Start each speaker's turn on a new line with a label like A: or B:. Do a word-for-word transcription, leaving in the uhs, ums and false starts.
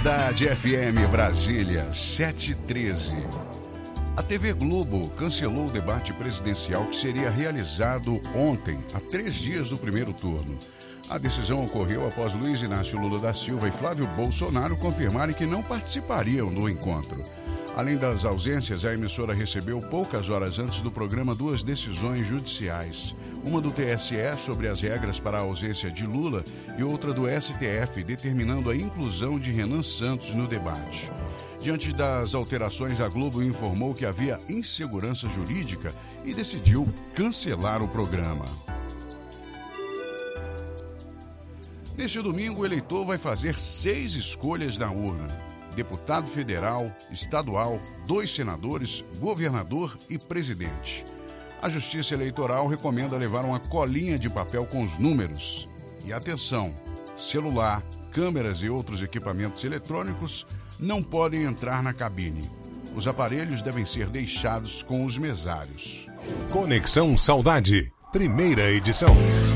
A: Saudade F M Brasília, sete e treze. A T V Globo cancelou o debate presidencial que seria realizado ontem, a três dias do primeiro turno. A decisão ocorreu após Luiz Inácio Lula da Silva e Flávio Bolsonaro confirmarem que não participariam do encontro. Além das ausências, a emissora recebeu poucas horas antes do programa duas decisões judiciais. Uma do T S E sobre as regras para a ausência de Lula e outra do S T F determinando a inclusão de Renan Santos no debate. Diante das alterações, a Globo informou que havia insegurança jurídica e decidiu cancelar o programa. Neste domingo, o eleitor vai fazer seis escolhas na urna: deputado federal, estadual, dois senadores, governador e presidente. A Justiça Eleitoral recomenda levar uma colinha de papel com os números. E atenção, celular, câmeras e outros equipamentos eletrônicos não podem entrar na cabine. Os aparelhos devem ser deixados com os mesários.
B: Conexão Saudade, primeira edição.